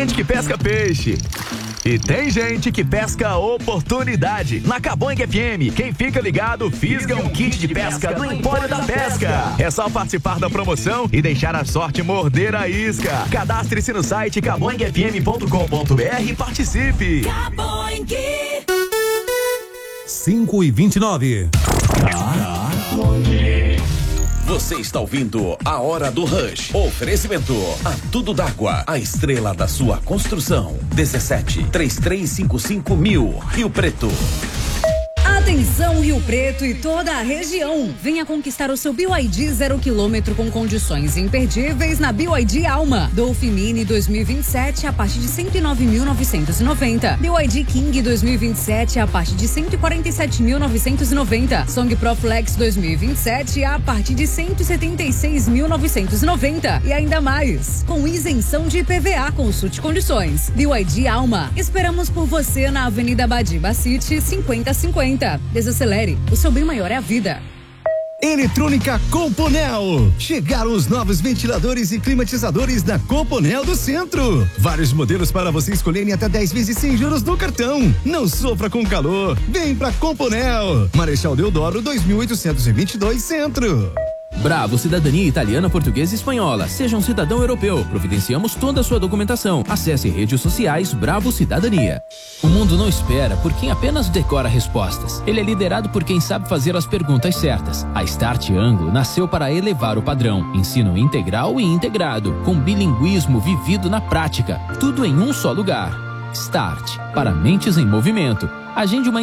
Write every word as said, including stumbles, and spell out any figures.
gente que pesca peixe. E tem gente que pesca oportunidade. Na Caboing F M, quem fica ligado fisga um kit de pesca do Empório da Pesca. É só participar da promoção e deixar a sorte morder a isca. Cadastre-se no site caboing f m ponto com ponto b r e participe. Caboing. cinco e vinte e nove. Você está ouvindo a Hora do Rush. Oferecimento a Tudo d'Água, a estrela da sua construção. dezessete, trinta e três cinquenta e cinco mil, Rio Preto. Atenção Rio Preto e toda a região. Venha conquistar o seu B Y D zero quilômetro com condições imperdíveis na B Y D Alma. Dolphin Mini dois mil e vinte e sete a partir de cento e nove mil novecentos e noventa. B Y D King dois mil e vinte e sete a partir de cento e quarenta e sete mil novecentos e noventa. Song Pro Flex dois mil e vinte e sete a partir de cento e setenta e seis mil novecentos e noventa. E ainda mais, com isenção de I P V A, consulte condições. B Y D Alma. Esperamos por você na Avenida Badiba City cinquenta cinquenta. Desacelere, o seu bem maior é a vida. Eletrônica Componel. Chegaram os novos ventiladores e climatizadores da Componel do Centro. Vários modelos para você escolher em até dez vezes sem juros no cartão. Não sofra com calor. Vem pra Componel. Marechal Deodoro dois mil oitocentos e vinte e dois Centro. Bravo Cidadania Italiana, Portuguesa e Espanhola. Seja um cidadão europeu. Providenciamos toda a sua documentação. Acesse redes sociais Bravo Cidadania. O mundo não espera por quem apenas decora respostas. Ele é liderado por quem sabe fazer as perguntas certas. A Start Anglo nasceu para elevar o padrão. Ensino integral e integrado, com bilinguismo vivido na prática. Tudo em um só lugar. Start, para mentes em movimento. Agende uma